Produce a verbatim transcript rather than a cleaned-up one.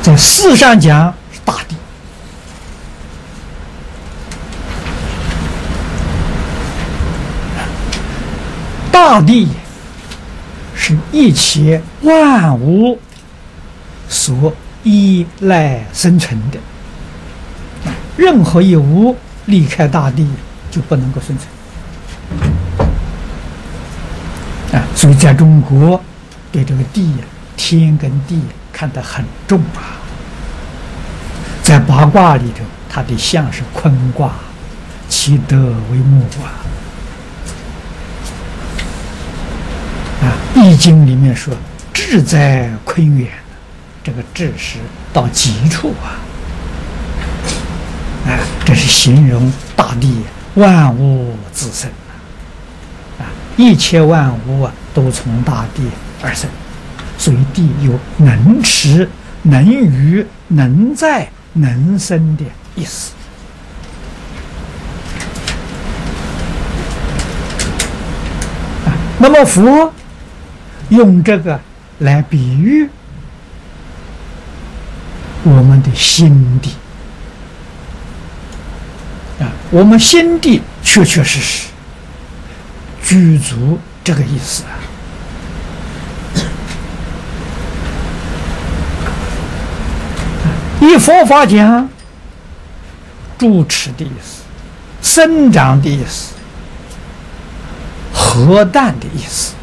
在事上讲是大地，大地是一切万物所依赖生存的，任何一物离开大地就不能够生存啊！所以在中国对这个地天跟地看得很重啊。在八卦里头，它的象是坤卦，其德为木啊。啊，《易经》里面说“志在坤远”，这个“志”是到极处啊。啊，这是形容大地万物自生啊，一切万物啊都从大地而生，所以地有能持、能育、能在、能生的意思。啊，那么佛用这个来比喻我们的心地啊，我们心地确确实实具足这个意思啊。以佛法讲，住持的意思，生长的意思，核弹的意思。